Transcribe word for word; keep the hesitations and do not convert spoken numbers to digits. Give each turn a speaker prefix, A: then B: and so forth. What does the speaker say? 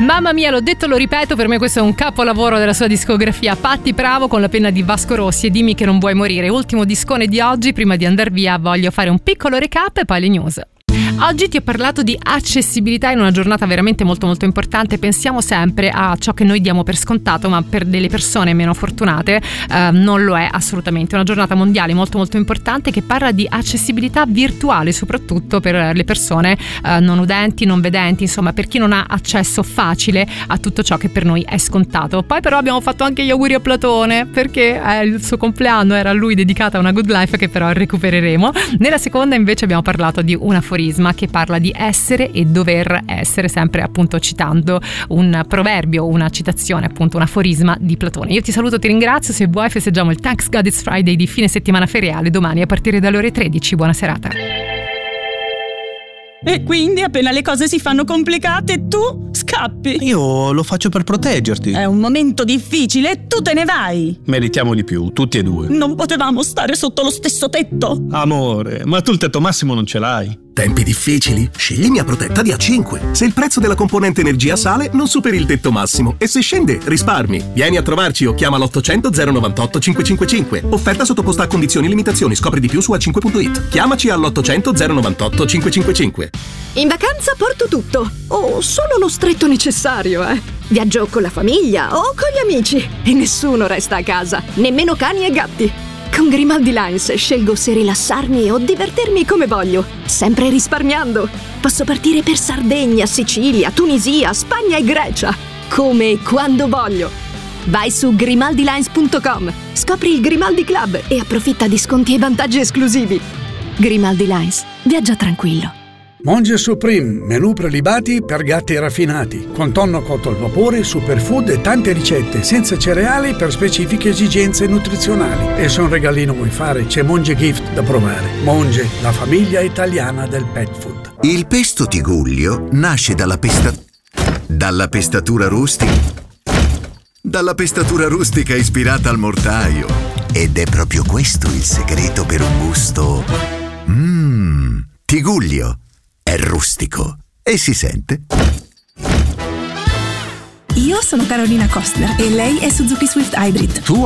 A: Mamma mia, l'ho detto, lo ripeto, per me questo è un capolavoro della sua discografia. Patti Bravo con la penna di Vasco Rossi e Dimmi che non vuoi morire. Ultimo discone di oggi. Prima di andar via voglio fare un piccolo recap e poi le news. Oggi ti ho parlato di accessibilità in una giornata veramente molto molto importante. Pensiamo sempre a ciò che noi diamo per scontato, ma per delle persone meno fortunate eh, non lo è assolutamente. Una giornata mondiale molto molto importante che parla di accessibilità virtuale, soprattutto per le persone eh, non udenti, non vedenti, insomma per chi non ha accesso facile a tutto ciò che per noi è scontato. Poi però abbiamo fatto anche gli auguri a Platone, perché eh, il suo compleanno era a lui dedicata una good life che però recupereremo. Nella seconda invece abbiamo parlato di un aforisma che parla di essere e dover essere, sempre appunto citando un proverbio, una citazione, appunto un aforisma di Platone. Io ti saluto, ti ringrazio. Se vuoi festeggiamo il Thanks God It's Friday di fine settimana feriale domani a partire dalle ore tredici. Buona serata.
B: E quindi appena le cose si fanno complicate tu scappi.
C: Io lo faccio per proteggerti.
B: È un momento difficile e tu te ne vai.
C: Meritiamo di più, tutti e due.
B: Non potevamo stare sotto lo stesso tetto.
C: Amore, ma tu il tetto massimo non ce l'hai.
D: Tempi difficili? Scegli Mia Protetta di A cinque. Se il prezzo della componente energia sale, non superi il tetto massimo. E se scende, risparmi. Vieni a trovarci o chiama l'ottocento zero novantotto cinquecentocinquantacinque. Offerta sottoposta a condizioni e limitazioni. Scopri di più su a cinque punto it. Chiamaci all'ottocento zero novantotto cinquecentocinquantacinque.
E: In vacanza porto tutto, o solo lo stretto necessario, eh. Viaggio con la famiglia o con gli amici e nessuno resta a casa, nemmeno cani e gatti. Con Grimaldi Lines scelgo se rilassarmi o divertirmi come voglio, sempre risparmiando. Posso partire per Sardegna, Sicilia, Tunisia, Spagna e Grecia, come e quando voglio. Vai su grimaldi lines punto com, scopri il Grimaldi Club e approfitta di sconti e vantaggi esclusivi. Grimaldi Lines, viaggia tranquillo.
F: Monge Supreme, menù prelibati per gatti raffinati, con tonno cotto al vapore, superfood e tante ricette, senza cereali per specifiche esigenze nutrizionali. E se un regalino vuoi fare, c'è Monge Gift da provare. Monge, la famiglia italiana del pet food.
G: Il pesto Tigullio nasce dalla pesta... dalla pestatura rustica... dalla pestatura rustica ispirata al mortaio. Ed è proprio questo il segreto per un gusto... Mmm... Tigullio. È rustico e si sente.
H: Io sono Carolina Kostner e lei è Suzuki Swift Hybrid.
I: Tu